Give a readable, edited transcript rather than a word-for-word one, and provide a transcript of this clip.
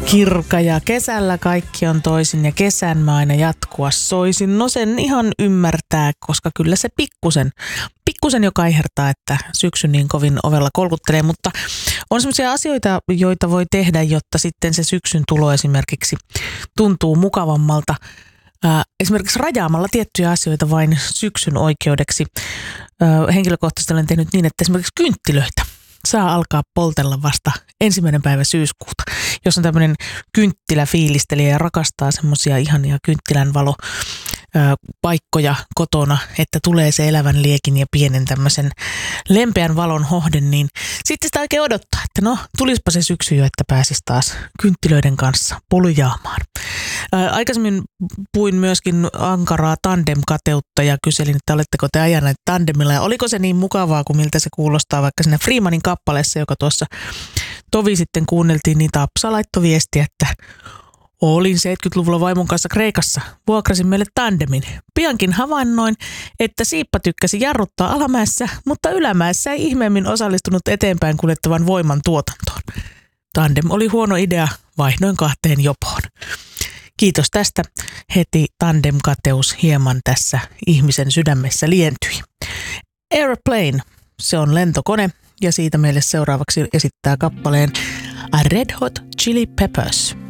Kirka ja kesällä kaikki on toisin ja kesän mä aina jatkua soisin. No sen ihan ymmärtää, koska kyllä se pikkusen jo kaihertaa, että syksy niin kovin ovella kolkuttelee, mutta on sellaisia asioita, joita voi tehdä, jotta sitten se syksyn tulo esimerkiksi tuntuu mukavammalta. Esimerkiksi rajaamalla tiettyjä asioita vain syksyn oikeudeksi. Henkilökohtaisesti olen tehnyt niin, että esimerkiksi kynttilöitä saa alkaa poltella vasta 1. päivä syyskuuta. Jos on tämmöinen kynttiläfiilistelijä ja rakastaa semmoisia ihania kynttilän paikkoja kotona, että tulee se elävän liekin ja pienen tämmöisen lempeän valon hohden, niin sitten sitä oikein odottaa, että no tulispa se syksy jo, että pääsisi taas kynttilöiden kanssa polujaamaan. Aikaisemmin puhuin myöskin ankaraa tandem-kateutta ja kyselin, että oletteko te ajaneet tandemilla ja oliko se niin mukavaa kuin miltä se kuulostaa vaikka siinä Freemanin kappaleessa, joka tuossa tovi sitten kuunneltiin, niin Tapsa laittoi viestiä, että olin 70-luvulla vaimon kanssa Kreikassa. Vuokrasin meille tandemin. Piankin havainnoin, että Siippa tykkäsi jarruttaa alamäessä, mutta ylämäessä ei ihmeemmin osallistunut eteenpäin kuljettavan voiman tuotantoon. Tandem oli huono idea, vaihdoin 2 jopoon. Kiitos tästä. Heti tandemkateus hieman tässä ihmisen sydämessä lientyi. Airplane, se on lentokone ja siitä meille seuraavaksi esittää kappaleen Red Hot Chili Peppers.